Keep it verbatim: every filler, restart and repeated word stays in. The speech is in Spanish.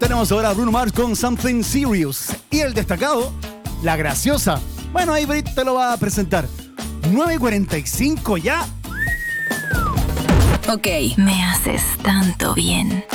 Tenemos ahora a Bruno Mars con Something Serious. Y el destacado, La Graciosa. Bueno, ahí Brit te lo va a presentar. nueve cuarenta y cinco ya. Ok, me haces tanto bien.